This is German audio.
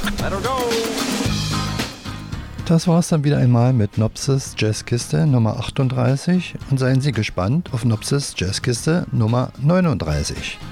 Let her go! Das war's dann wieder einmal mit Nopsis Jazzkiste Nummer 38 und seien Sie gespannt auf Nopsis Jazzkiste Nummer 39.